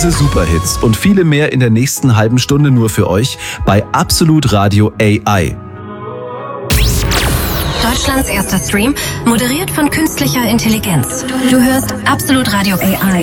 Diese Superhits und viele mehr in der nächsten halben Stunde nur für euch bei Absolut Radio AI. Deutschlands erster Stream, moderiert von künstlicher Intelligenz. Du hörst Absolut Radio AI.